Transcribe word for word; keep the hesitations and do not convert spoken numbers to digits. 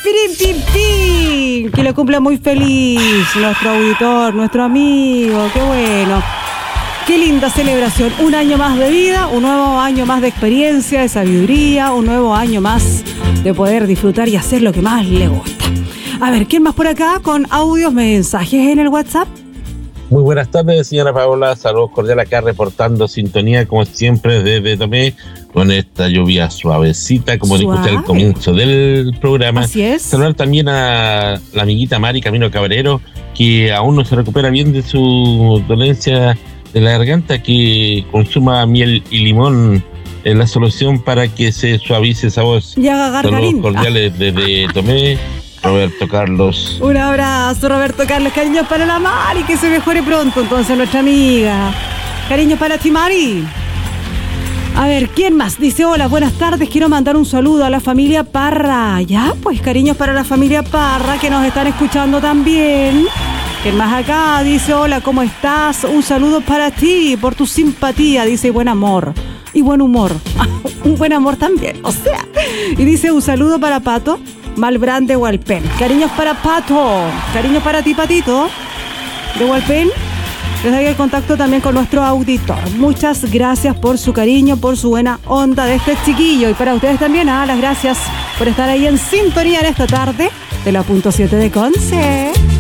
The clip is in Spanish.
pirim, pim, pim. Que lo cumpla muy feliz nuestro auditor, nuestro amigo. Qué bueno. Qué linda celebración. Un año más de vida, un nuevo año más de experiencia, de sabiduría, un nuevo año más de poder disfrutar y hacer lo que más le gusta. A ver, ¿quién más por acá con audios, mensajes en el WhatsApp? Muy buenas tardes, señora Paola. Saludos cordiales acá, reportando sintonía, como siempre, desde Tomé, con esta lluvia suavecita, como Suave. discuté al comienzo del programa. Así es. Saludar también a la amiguita Mari Camino Cabrero, que aún no se recupera bien de su dolencia de la garganta, que consuma miel y limón en la solución para que se suavice esa voz. Y haga Saludos gargarín. cordiales Ah. desde Tomé, Roberto Carlos. Un abrazo, Roberto Carlos. Cariños para la Mari, que se mejore pronto, entonces, nuestra amiga. Cariños para ti, Mari. A ver, ¿quién más? Dice, hola, buenas tardes, quiero mandar un saludo a la familia Parra. Ya, pues, cariños para la familia Parra, que nos están escuchando también. ¿Quién más acá? Dice, hola, ¿cómo estás? Un saludo para ti, por tu simpatía, dice, y buen amor. Y buen humor. Un buen amor también, o sea. Y dice, un saludo para Pato Malbrán de Hualpén. Cariños para Pato. Cariños para ti, Patito, de Hualpén. Les doy el contacto también con nuestro auditor. Muchas gracias por su cariño, por su buena onda de este chiquillo. Y para ustedes también, ah, las gracias por estar ahí en sintonía en esta tarde de la punto siete de Conce.